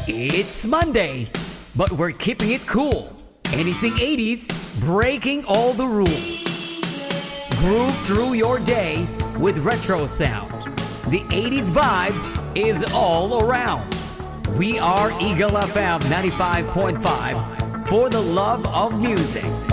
It's Monday, but we're keeping it cool. Anything 80s, breaking all the rules. Groove through your day with retro sound. The 80s vibe is all around. We are Eagle FM 95.5 for the love of music.